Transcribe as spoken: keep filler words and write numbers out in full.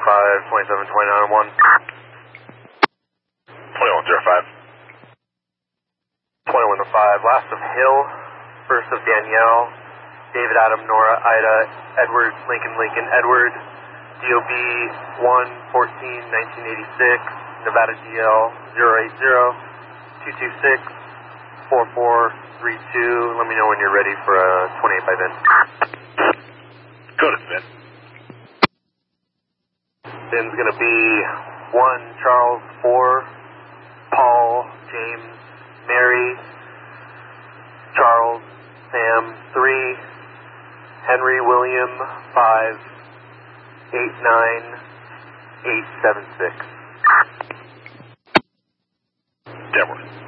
five, twenty-seven, twenty-nine, one. twenty-one, zero five. twenty-one to five, last of Hill, first of Danielle, David, Adam, Nora, Ida, Edward, Lincoln, Lincoln, Edward, D O B one fourteen nineteen eighty-six, Nevada D L zero eight zero two two six four four three two. Let me know when you're ready for a twenty-eight by then. Code it, Ben. Ben's going to be one Charles four, Paul, James, Mary, Charles, Sam three, Henry, William five, eight nine eight seven six. Deborah.